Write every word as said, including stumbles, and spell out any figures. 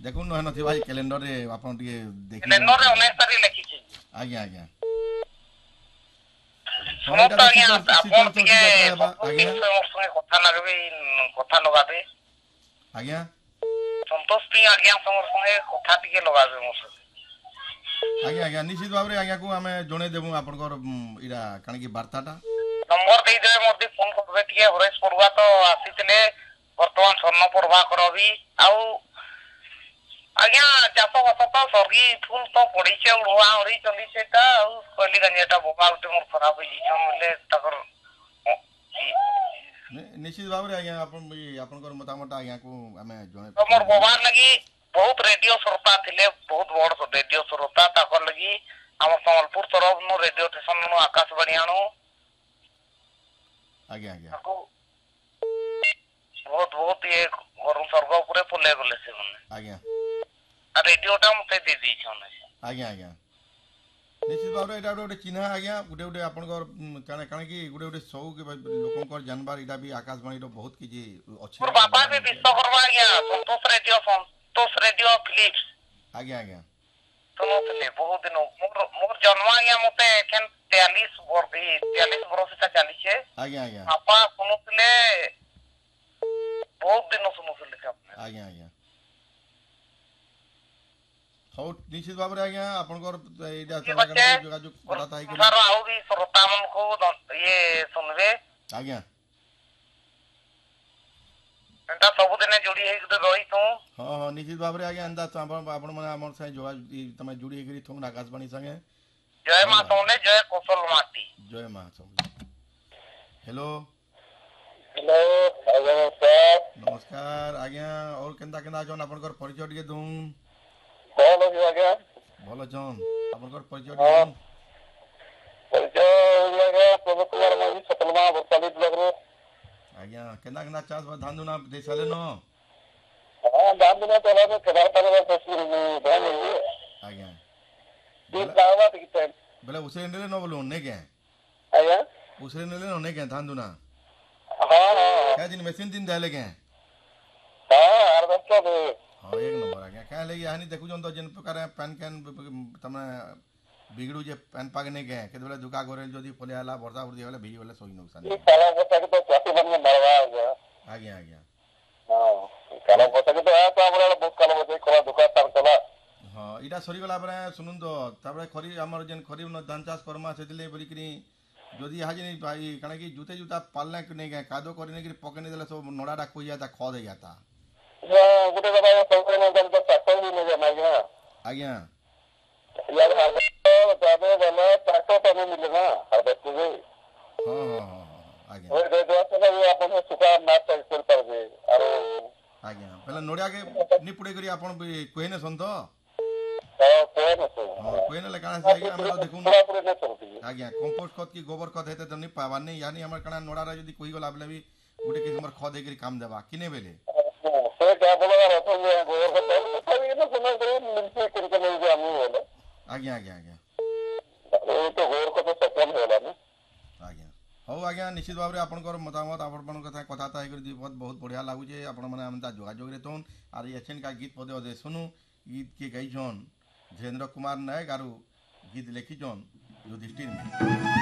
देखुन न नथि भाई कैलेंडर रे आपन टिके देखि कैलेंडर रे उन्नीस तारीख लिखिछि आज्ञा आज्ञा हाँ सुनो एटा तो तो आज्ञा शीतल शीतल आपन चौकी टिके यात्रा हेबा संतोष आज्ञा सिंह मोर संगे कथा लगबे कथा लगाबे आज्ञा संतोष सिंह आज्ञा मोर संगे कथा टिके लगाबे मोर संगे आज्ञा आज्ञा निश्चित भाव रे आज्ञा को आमे जणे देबु आपनकर इरा कानी की वार्ताटा नंबर दे देबे मोर फोन करबे टिके हरेश पड़ुआ तो आसीतिले वर्तमान स्वर्ण प्रभाकर भी आउ आज्ञा चाष बास तो सर्गी फुल तो पड़ीचे उड़ुआ उड़ी चली सेटा कहली गंजेटा बोबा उठे मोर खराब होई छन बोले तकर निश्चित भाव रे आज्ञा आपन आपनकर मतामत आज्ञा को आमे जणे तो मोर बोबार लगी बहुत रेडियो श्रोता थिले बहुत बड़ रेडियो श्रोता ताकर लगी हम संबलपुर तरफ no radio station no Akashvani आनो आज्ञा आज्ञा बहुत बहुत ये घर स्वर्ग पूरे पुले गले से मने आज्ञा रेडियो टा मते दे दी छन आज्ञा आज्ञा निश्चित भाव रे एटा गोटे चिन्हा आज्ञा गुटे गुटे आपनकर काने काने की गुटे गुटे सौ के लोकंकर जानबार इटा भी आकाशवाणी रो बहुत किछि अछि और बाबा भी विश्वकर्मा आज्ञा संतोष रेडियो संतोष रेडियो फिलिप्स आज्ञा आज्ञा सुनोतले बहुत दिन मोर मोर जन्म आज्ञा मते एखन तैंतालीस वर्ष तैंतालीस वर्ष से चली छे आज्ञा आज्ञा बापा सुनोतले बहुत दिन सुनोतले अपने आज्ञा आज्ञा हौ निश्चित भाव रे आज्ञा आपनकर एटा समागम जोगाजोग करता है सर आउ भी श्रोता मन को ये सुनबे आज्ञा एटा सब दिन जोड़ी हे रही तू हां हां निश्चित भाव रे आज्ञा अंदा आपन आपन माने हमर से जोगाजोग तमे जुड़ी हेकरी थों आकाशवाणी संगे जय मां सोने जय कौशल माटी जय मां सोने हेलो हेलो आज्ञा सर नमस्कार आज्ञा और केंदा केंदा जन आपनकर परिचय टिके दूं कौन हो आज्ञा भलो जन आपनकर परिचय टिके दूं परिचय लगे प्रभु कुमार माही सतलमा बरसाली ब्लॉक रे आज्ञा केंदा केंदा चास बा धान दुना दे साले न हां धान दुना चला के केदार पर तस्वीर धान है आज्ञा दिन दावा किते बोले उसे नेले न बोलू ने के आज्ञा उसे नेले न ने के धान दुना हां हां क्या दिन मशीन दिन देले के हां आर बच्चा दे हां एक नंबर आज्ञा क्या लगी हानि देखु जन तो जन प्रकार पैन कैन तमे बिगड़ू जे पैन पाग ने के के बेले दुका गोरेल जदी फले आला वर्षा वर्दी वाला भिगी वाला सोई नुकसान ई काला बच्चा के तो चाटी बन में मरवा गया आज्ञा आज्ञा हां काला बच्चा के तो आ तो हमरा बहुत काला बच्चा कोला दुका तार चला हां इटा सरी गला परे सुनुन तो ताबरे खरी हमर जन खरी न धान चाष करमा सेदिले बोली कि जदी हाजिनी भाई कने कि जूते जूता पालने के ने के कादो करने के पकने देले सब नोडाडा कोई जाता ख दे जाता गुटे बाबा सब ने जन तो ट्रैक्टर भी नहीं जाना गया आज्ञा यार हां जाबे वाला ट्रैक्टर तो नहीं मिलेगा हर बच्चे के हां हां हां आज्ञा और दे दो तो ये अपन सुखा मैच चल पर दे और आज्ञा पहले नोडिया के नि पुडे करी आपण कोइने सन तो हां कोई ना तो हां कोइने लगा से आज्ञा हम देखुन पूरा पूरे नहीं चलती आज्ञा कंपोस्ट खत की गोबर खत हेते तो नि पावा नहीं यानी हमर कणा नोडा रा जदी कोई गला बले भी गुटे के हमर खत देकरी काम देबा किने बेले से क्या बोला रहा है गोबर का तो कभी ना सुना करे मिलते करके नहीं जो हम बोले आज्ञा आज्ञा आज्ञा ये तो गोबर को तो सफल होला ना आज्ञा हौ आज्ञा निश्चित भाव रे आपनकर मतामत आपन कथा कथा ताई कर बहुत बहुत बढ़िया लागु जे आपन माने हमता जोगाजोग रे तोन आर एछन का गीत पदे दे सुनु गीत के गई जन धीरेन्द्र कुमार नायक आरु गीत लिखी जन युधिष्ठिर में